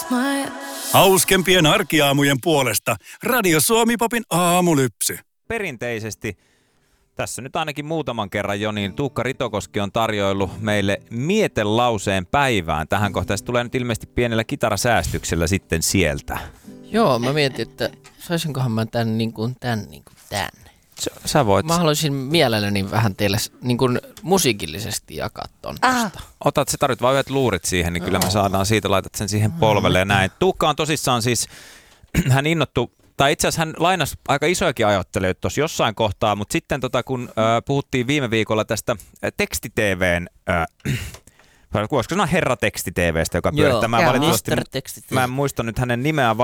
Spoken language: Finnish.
smile. Hauskempien arkiaamujen puolesta Radio Suomi-popin aamulypsy. Perinteisesti tässä nyt ainakin muutaman kerran jo, niin Tuukka Ritokoski on tarjoillut meille mietelauseen päivään. Tähän kohtaan se tulee nyt ilmeisesti pienellä kitarasäästyksellä sitten sieltä. Joo, mä mietin, että saisinkohan mä tän niin kuin tän. Sä voit. Mä haluaisin mielelläni vähän teille niin kuin musiikillisesti jakaa ton tosta. Otat, se tarvit vaan yhdet luurit siihen, niin kyllä me saadaan siitä, laitat sen siihen polvelle ja näin. Tuukka on tosissaan siis, hän innottu, tai itse asiassa hän lainasi aika isojakin ajattelijoita tuossa jossain kohtaa, mutta sitten kun puhuttiin viime viikolla tästä teksti-TVn, voisiko sanoa Herra Teksti-TVstä, joka pyörittää. Mä en muista nyt hänen nimeään